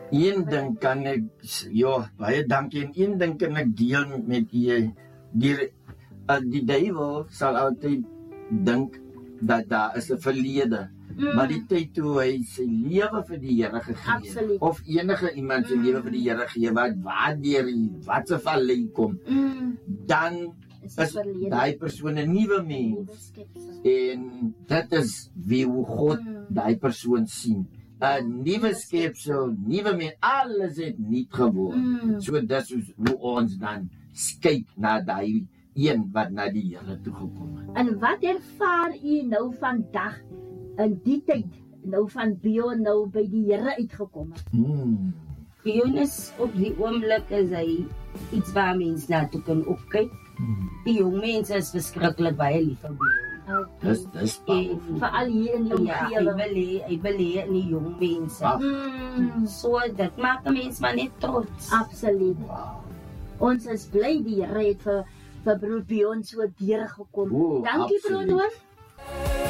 Een ding kan ek, ja, baie dankie. En een ding kan ek deel met u. Die duiwel sal altyd dink dat daar is 'n verlede. Maar die tyd toe hy sy lewe vir die Here gegee het, of enige iemand sy lewe vir die Here gee, wat se vallei kom, dan is daai persoon 'n nuwe mens. En dit is hoe God daai persoon sien. 'n nuwe skepsel, nuwe mens, alles het nuut geword. So dis hoe ons dan kyk na daai een wat na die Here toe gekom het. En wat ervaar u nou vandag in die tyd, nou van Bion nou by die Here uitgekom het? Bion is op die oomblik is hy iets waar mense na toe kan opkyk. Die jong mense is verskriklik baie lief vir Bion. Dis veral hier in die omgewing. Hy wil hê in die jong mense. So dit maak 'n mens maar net trots. Absoluut. Ons is bly die Here het vir broer Bion so deurgekom. Dankie broer Noor.